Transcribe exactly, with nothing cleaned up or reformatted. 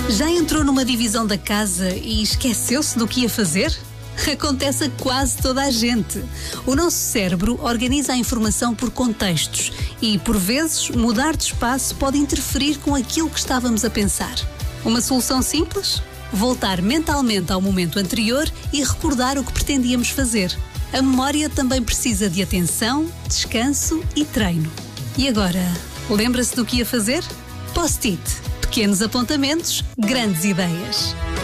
Já entrou numa divisão da casa e esqueceu-se do que ia fazer? Acontece a quase toda a gente. O nosso cérebro organiza a informação por contextos e, por vezes, mudar de espaço pode interferir com aquilo que estávamos a pensar. Uma solução simples? Voltar mentalmente ao momento anterior e recordar o que pretendíamos fazer. A memória também precisa de atenção, descanso e treino. E agora, lembra-se do que ia fazer? Post-it. Pequenos apontamentos, grandes ideias.